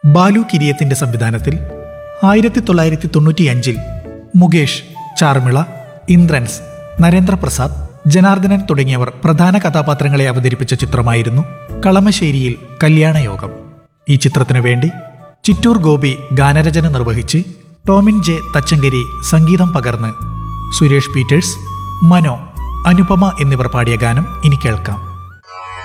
ബാലു കിരിയത്തിന്റെ സംവിധാനത്തിൽ 1995 മുകേഷ്, ചാർമിള, ഇന്ദ്രൻസ്, നരേന്ദ്രപ്രസാദ്, ജനാർദ്ദനൻ തുടങ്ങിയവർ പ്രധാന കഥാപാത്രങ്ങളെ അവതരിപ്പിച്ച ചിത്രമായിരുന്നു കളമശ്ശേരിയിൽ കല്യാണയോഗം. ഈ ചിത്രത്തിനു വേണ്ടി ചിറ്റൂർ ഗോപി ഗാനരചന നിർവഹിച്ച് ടോമിൻ ജെ തച്ചങ്കരി സംഗീതം പകർന്ന് സുരേഷ് പീറ്റേഴ്സ്, മനോ, അനുപമ എന്നിവർ പാടിയ ഗാനം ഇനി കേൾക്കാം.